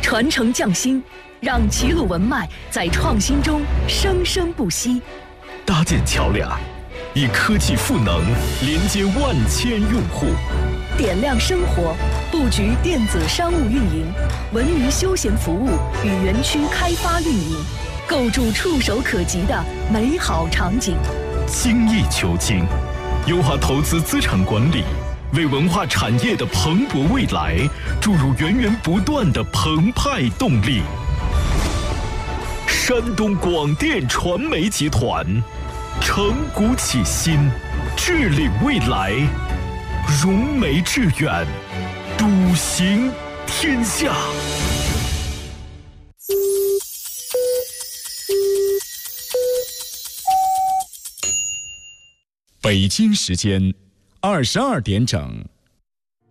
传承匠心，让齐鲁文脉在创新中生生不息。 搭建桥梁，以科技赋能连接万千用户。 点亮生活，布局电子商务运营、文娱休闲服务与园区开发运营，构筑触手可及的美好场景。 精益求精，优化投资资产管理，为文化产业的蓬勃未来注入源源不断的澎湃动力。山东广电传媒集团，承古启新，致领未来，融媒致远，笃行天下。 北京时间22点整。